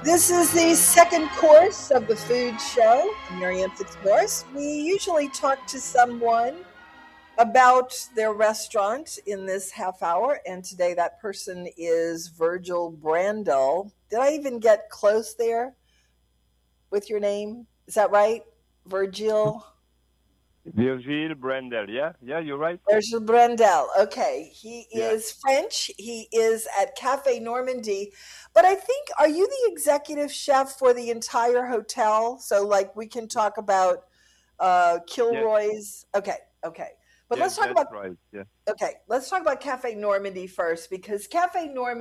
This is the second course of the food show, Miriam Fitzmaurice. We usually talk to someone about their restaurant in this half hour, and today that person is Virgil Brandel. Did I even get close there with your name? Is that right? Virgil? Virgil Brandel, yeah, you're right. Virgil Brandel. Okay. He Yeah, is French. He is at Cafe Normandy. But I think, are you the executive chef for the entire hotel? So, like, we can talk about yes, Kilroy's. Okay. Okay. But yes, let's talk that's about right. Yeah. Okay, let's talk about Cafe Normandy first because Cafe Normandy